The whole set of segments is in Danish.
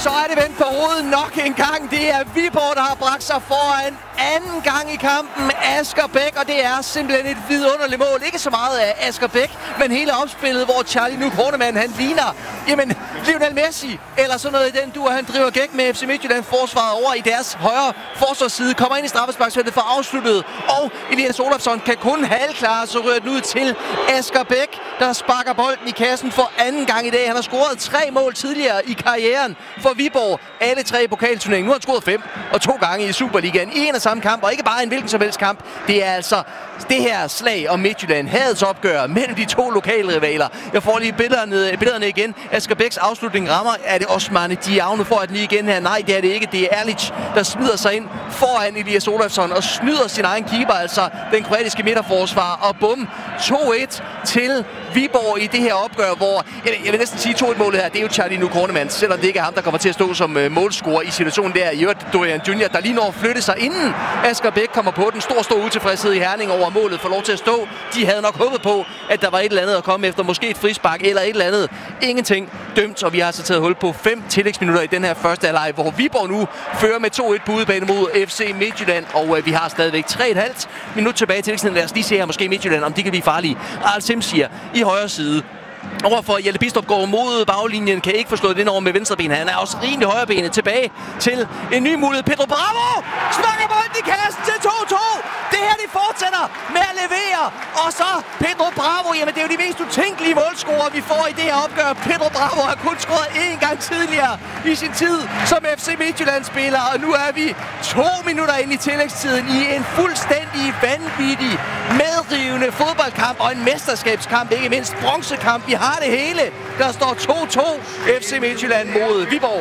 så er det vendt på hovedet nok en gang. Det er Viborg, der har bragt sig foran anden gang i kampen. Asger Bæk, og det er simpelthen et vidunderligt mål. Ikke så meget af Asger Bæk, men hele opspillet, hvor Charlie Nuuk Hornemann, han ligner, Lionel Messi, eller sådan noget i den duer. Han driver gæk med FC Midtjylland forsvaret over i deres højre forsvarsside. Kommer ind i straffesparksfeltet for afsluttet, og Elias Olafsson kan kun halvklare, så rører den ud til Asger Bæk, der sparker bolden i kassen for anden gang i dag. Han har scoret 3 mål tidligere i karrieren for Viborg. Alle 3 i pokalturneringen. Nu har han scoret 5 og 2 gange i Superligaen i en og samme kamp, og ikke bare en hvilken som helst kamp. Det er altså det her slag om Midtjylland. Hadets opgør mellem de 2 lokale rivaler. Jeg får lige billederne igen. Asger Bæks afslutning rammer. Er det Osmane Diao? Nu får jeg den lige igen her. Nej, det er det ikke. Det er Erlic, der smider sig ind foran Elias Olafsson og snyder sin egen keeper, altså den kroatiske midterforsvar. Og bum, 2-1 til Viborg i det her opgør, hvor jeg vil næsten sige 2-1-målet her. Det er jo Charlie Nuuk Hornemann, selvom det ikke er ham, der kommer til at stå som målscorer i situationen der. I øvrigt Dorian Junior, der lige når at flytte sig, inden Asger Bæk kommer på den. Stor utilfredshed i Herning over målet, får lov til at stå. De havde nok håbet på, at der var et eller andet at komme efter. Måske et frispark eller et eller andet. Ingenting dømt, og vi har altså taget hul på 5 tillægsminutter i den her første halvleg, hvor Viborg nu fører med 2-1 på udebane mod FC Midtjylland, og vi har stadigvæk 3,5 minut tilbage til tillægstiden. Lad os lige se her måske Midtjylland, om de kan blive farlige. Arl Simsier i højre side. Overfor Jelle Bidstrup går mod baglinjen, kan ikke få slået den over med venstre ben. Han er også rimelig højrebenet. Tilbage til en ny mulighed. Pedro Bravo smakker bolden i kassen til 2-2. Det her, de fortsætter med at levere. Og så Pedro Bravo. Jamen, det er jo de mest utænkelige målscorer, vi får i det her opgør. Pedro Bravo har kun scoret 1 gang tidligere i sin tid som FC Midtjylland-spiller. Og nu er vi 2 minutter inde i tillægstiden i en fuldstændig vanvittig, medrivende fodboldkamp og en mesterskabskamp, ikke mindst bronzekamp. Vi har det hele. Der står 2-2 FC Midtjylland mod Viborg.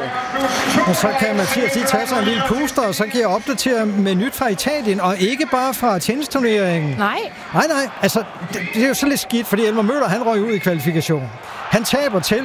Og så kan Mathias lige tage sig en lille puster, og så kan jeg opdatere med nyt fra Italien, og ikke bare fra tennisturneringen. Nej. Altså, det er jo så lidt skidt, fordi Elmer Møller, han røg ud i kvalifikationen. Han taber til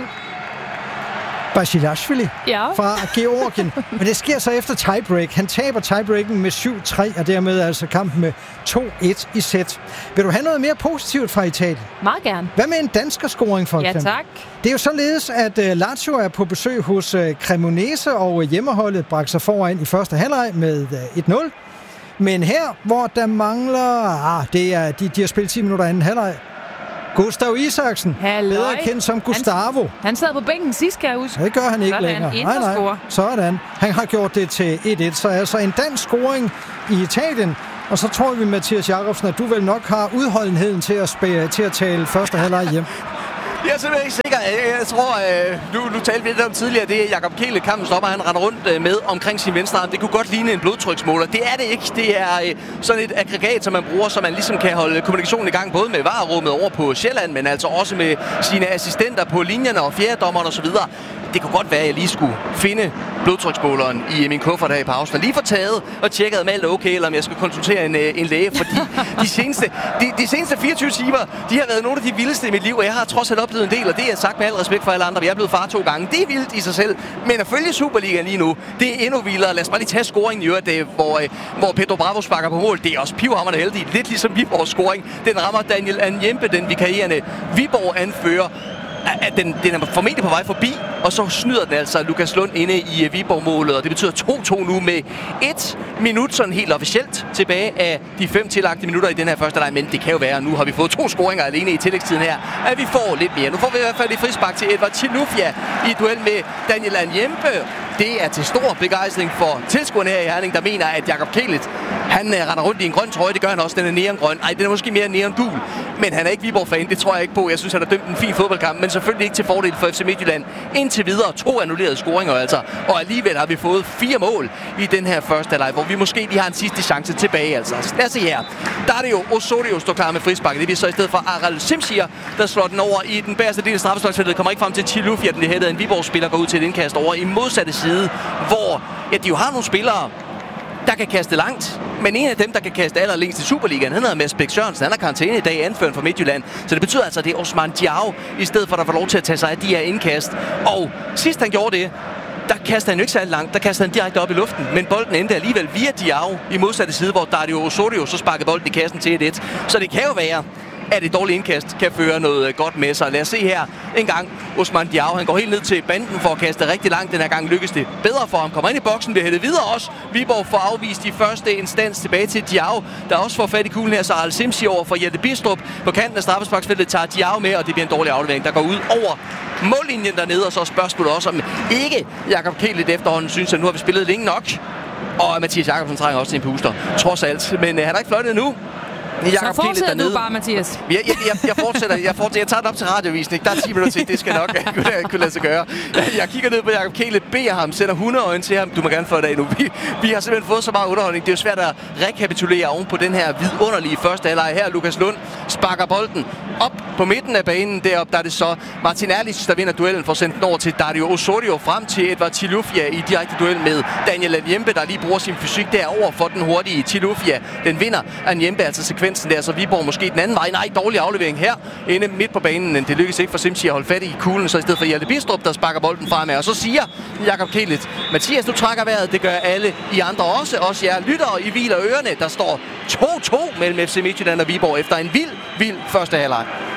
Basilashvili fra Georgien. Men det sker så efter tiebreak. Han taber tiebreaken med 7-3, og dermed altså kampen med 2-1 i sæt. Vil du have noget mere positivt fra Italien? Meget gerne. Hvad med en danskerscoring for eksempel? Ja, tak. Det er jo således, at Lazio er på besøg hos Cremonese, og hjemmeholdet bragte sig foran i første halvleg med 1-0. Men her, hvor der mangler... de har spillet 10 minutter anden halvleg. Gustav Isaksen, bedre kendt som Gustavo. Han sad på bænken sidst, kan jeg huske. Det gør han ikke længere. Nej. Sådan. Han har gjort det til 1-1. Så altså en dansk scoring i Italien. Og så tror vi, Mathias Jacobsen, at du vel nok har udholdenheden til at tale første halvleg hjem. Jeg er simpelthen ikke sikker. Jeg tror, nu talte vi lidt om tidligere, det er Jakob Kjelle, kampens stopper, han render rundt med omkring sin venstre arm. Det kunne godt ligne en blodtryksmåler. Det er det ikke. Det er sådan et aggregat, som man bruger, så man ligesom kan holde kommunikationen i gang, både med VAR-rummet over på Sjælland, men altså også med sine assistenter på linjerne og fjerdedommeren osv. Det kunne godt være, at jeg lige skulle finde blodtryksmåleren i min kuffert her i pausen. Og lige få taget og tjekket, om alt er okay, eller om jeg skal konsultere en læge. Fordi de seneste 24 timer, de har været nogle af de vildeste i mit liv, og jeg har trods alt oplevet en del, og det er sagt med al respekt for alle andre. Jeg er blevet far 2 gange. Det er vildt i sig selv. Men at følge Superligaen lige nu, det er endnu vildere. Lad os bare lige tage scoringen i øvrigt, hvor Pedro Bravo sparker på mål. Det er også pivhamrende heldigt. Lidt ligesom Viborgs scoring. Den rammer Daniel Anjempe, den vikarierende Viborg-anfører. Den er formentlig på vej forbi, og så snyder den altså Lukas Lund inde i Viborg-målet, og det betyder 2-2 nu med 1 minut sådan helt officielt tilbage af de 5 tillagte minutter i den her første leg, men det kan jo være, nu har vi fået 2 scoringer alene i tillægstiden her, at vi får lidt mere. Nu får vi i hvert fald et frispark til Edvard Chilufya i duel med Daniel Anjempe. Det er til stor begejstring for tilskuerne her i Herning, der mener, at Jakob Kjelt, han render rundt i en grøn trøje. Det gør han også, den er neongrøn. Ej, den er måske mere neongul, men han er ikke Viborg-fan, det tror jeg ikke på. Jeg synes, han har dømt en fin fodboldkamp, men selvfølgelig ikke til fordel for FC Midtjylland. Indtil videre 2 annullerede scoringer altså, og alligevel har vi fået 4 mål i den her første halvleg, hvor vi måske lige har en sidste chance tilbage altså. Lad os se her. Der er det jo Osorio står klar med frisparket. Det er så i stedet for Aral Simsier, der slår den over i den bagerste del af straffesparksfeltet. Kommer ikke frem til Chilufya, den hættede en Viborg-spiller går ud til et indkast over i modsatte side, hvor de jo har nogle spillere, der kan kaste langt. Men en af dem, der kan kaste allerlængst i Superligaen, han hedder Mads Bæk Sørensen. Han har karantæne i dag, anføreren for Midtjylland. Så det betyder altså, at det er Osmane Diao, i stedet for at der får lov til at tage sig af de her indkast. Og sidst han gjorde det, der kastede han jo ikke særlig langt. Der kastede han direkte op i luften. Men bolden endte alligevel via Diao i modsatte side, hvor Dario Osorio så sparkede bolden i kassen til 1-1. Så det kan jo være, at et dårligt indkast kan føre noget godt med sig. Lad os se her en gang. Osman Diao, han går helt ned til banden for at kaste rigtig langt. Den her gang lykkes det bedre for ham. Kommer ind i boksen, bliver hættet videre også. Viborg får afvist i første instans tilbage til Diao, der også får fat i kuglen her. Så Al-Simsi over for Jette Bistrup. På kanten af straffesparksfeltet tager Diao med, og det bliver en dårlig aflevering, der går ud over mållinjen dernede. Og så spørgsmålet også, om ikke Jakob Kjelit efterhånden synes, at nu har vi spillet længe nok. Og Mathias Jakobsen trænger også til en puster, trods alt. Men han har ikke fløjtet endnu. Så fortsætter du bare, Mathias. Jeg fortsætter. Jeg tager den op til radiovisning. Der er 10 minutter til. Det skal nok kunne lade sig gøre. Jeg kigger ned på Jakob Kjelit, beder ham, sætter 100 øjne til ham. Du må gerne få det af nu. Vi har simpelthen fået så meget underholdning. Det er jo svært at rekapitulere oven på den her vidunderlige første halvleg her. Lukas Lund sparker bolden op på midten af banen. Deroppe der er det så Martin Erlich, der vinder duellen, for at sende den over til Dario Osorio, frem til Edvard Tilufia i direkte duel med Daniel Anyembe, der lige bruger sin fysik derover for den hurtige Tilufia. Den vinder Anyembe, altså sekvensen der, så Viborg måske den anden vej. Nej, dårlig aflevering her inde midt på banen. Det lykkes ikke for Simsi at holde fat i kuglen, så i stedet for Hjalte Bistrup, der sparker bolden fremad. Og så siger Jakob Kjelit, Mathias, du trækker vejret. Det gør alle I andre også jer lyttere i hviler ørerne. Der står 2-2 mellem FC Midtjylland og Viborg efter en vild første halvleg.